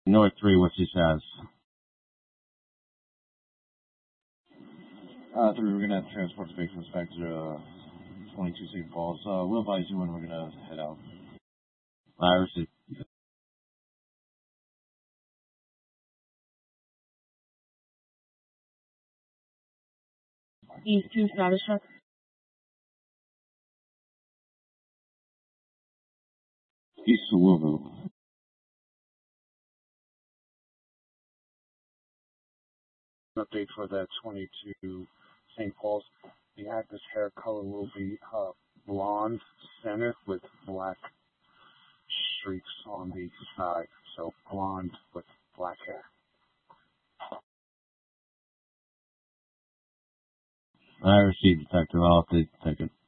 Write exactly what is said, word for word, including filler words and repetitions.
North three, what's he says? Uh, three, we're gonna have to transport the victims back to uh, twenty-two Saint Falls. Uh, we'll advise you when we're gonna head out. I received. East two status check. East to Louisville. Update for that twenty-two Saint Paul's. The actor's hair color will be uh, blonde center with black streaks on the side. So blonde with black hair. I received, Detective. I'll take it.